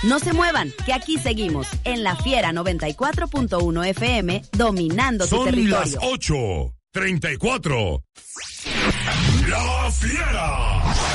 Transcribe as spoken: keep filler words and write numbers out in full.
No se muevan, que aquí seguimos, en La Fiera noventa y cuatro punto uno F M, dominando tu territorio. Son las ocho treinta y cuatro. La Fiera.